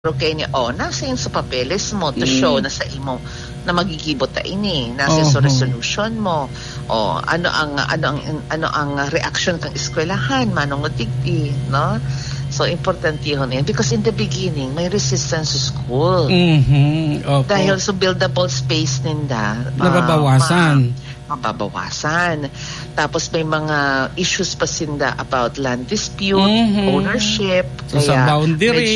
kay niya, nasa yun sa papeles mo to show na sa imo na magigibot ta ini, nasa sa resolution mo. Ano ang reaction kang eskwelahan manong digdi, no? So important yun because in the beginning may resistance sa school. Dahil sa buildable space ninda mababawasan. Tapos may mga issues pa sinda about land dispute, ownership, sa boundary.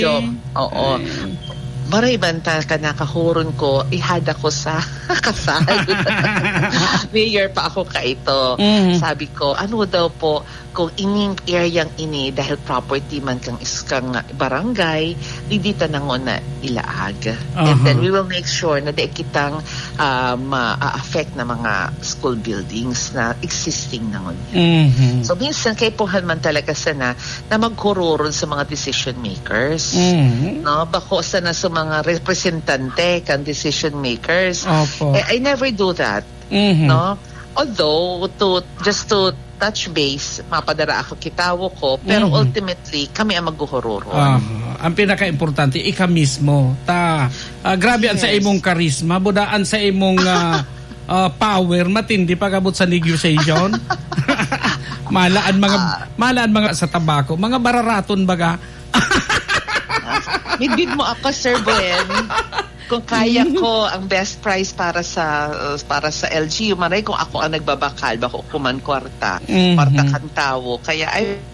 Maribanta ka nakahuron ko, ihada ko sa kasal. Mayor pa ako kaito. Sabi ko, ano daw po, kung ining areang ini, dahil property man kang iskang barangay, didita na nga na ilaag. And then we will make sure na di kitang ma-affect na mga school buildings na existing na nga. So minsan, kay puhan man talaga sana na magkuroron sa mga decision makers. No? Bako sana sa mga representante kan decision makers. I never do that. No? Although just to touch base, mapadara ako kitawo ko, pero ultimately kami ang maghuhuroron. Ang pinaka-importante ika mismo grabe an sa imong karisma, budaan sa imong power, matindi pagabot sa negotiation. malaan mga sa tabako, mga bararaton baga. Midbid mo ako, Sir Buen. Kung kaya ko ang best price para sa LGU, maray kung ako ang nagbabakal, bako kuman kwarta kantawo. Kaya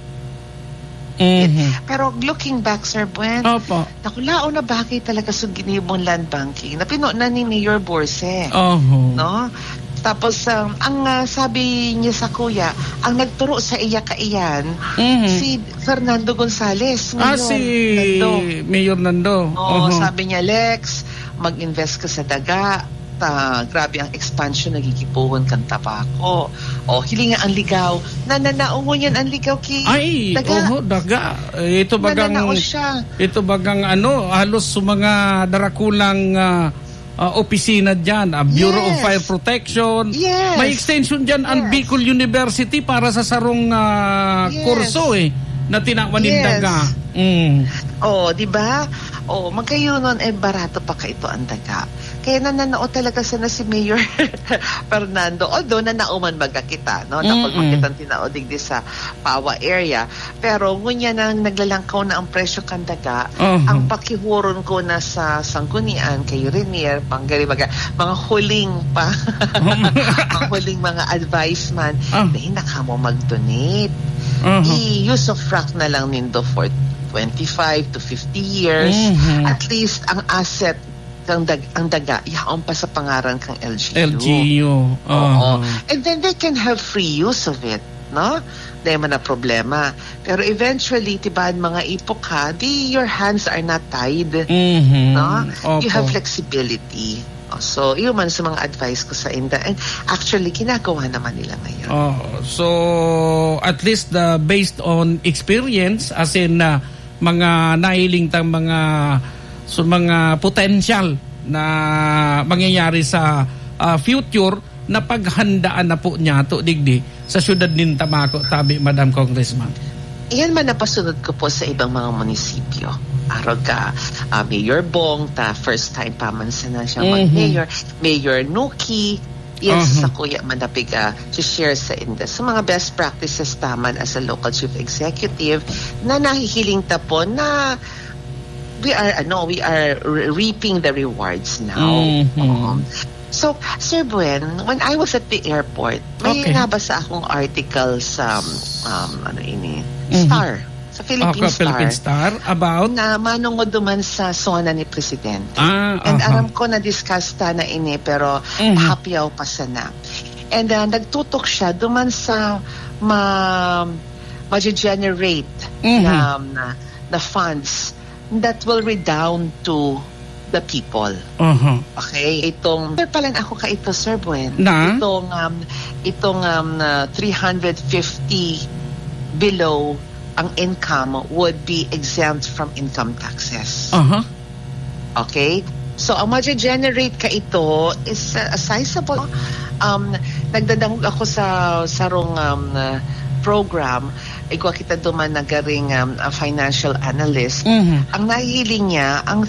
pero looking back, Sir Buen, nakulao na bagay talaga sa ginibong land banking. Napino na ni Mayor Borse. No? Tapos, ang sabi niya sa kuya, ang nagturo sa iya kaiyan, si Fernando Gonzales. Mayor Nando. Sabi niya, Lex, mag-invest ka sa daga. Grabe ang expansion, nagigipuhon kang tabako. Hilinga ang ligaw. Nananaungo yan ang ligaw daga. Daga. Ito bagang halos sa mga darakulang opisina dyan, Bureau of Fire Protection. May extension dyan ang Bicol University para sa sarong kurso na tinawanin daga. Di ba? Magkayo nun, barato pa ka ito ang daga. Kaya nananao talaga sana si Mayor Fernando. Although nanauman baga kita, no? Nakol makitang tinaodig di sa Pawa area. Pero ngunya nang naglalangkaw na ang presyo kan daga, ang pakihuron ko na sa Sanggunian kay Renier, panggari baga, mga huling mga advice man, dahil nakamo mag-donate. I-use of frac na lang nindo for 25 to 50 years. At least ang asset ang daga yaon pa sa pangaran kang LGU. And then they can have free use of it, no? Dahil man na problema. Pero eventually, tibaan mga ipok your hands are not tied. No? You have flexibility. So, yun man sa mga advice ko sa inda. And actually, ginagawa naman nila ngayon. So, at least based on experience, as in mga nahiling tang mga potential na mangyayari sa future na paghandaan na po niya to digdi sa syudad nin Tamaco, tabi Madam Congressman. Iyan man napasunod ko po sa ibang mga munisipyo. Araw ka, Mayor Bong, first time pa man sana siya mag-mayor. Mayor Nuki, sa kuya manapig to share sa inda. So mga best practices taman as a local chief executive na nahihiling tapon na we are reaping the rewards now. So, Sir Buen, when I was at the airport, may nabasa akong article sa Star, sa Philippine Star about na manungod duman sa zona ni Presidente. And aram ko na-discuss ta na ini, pero hapyaw pa sana. And nagtutok siya duman sa ma-generate na funds that will redound to the people. Okay? Itong, palan ako ka ito, Sir Buen. Itong 350 below ang income would be exempt from income taxes. Okay? So, ang ma-generate ka ito is a sizable. Nagdadangog ako sa sarong program. Ikaw kita duman nagaring financial analyst. Ang nahihiling niya, ang